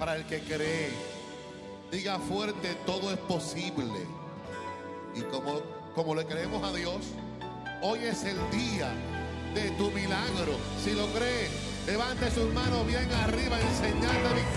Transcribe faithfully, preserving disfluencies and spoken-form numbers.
para el que cree. Diga fuerte, todo es posible. Y como, como le creemos a Dios, hoy es el día de tu milagro. Si lo cree, levante sus manos bien arriba en señal de victoria.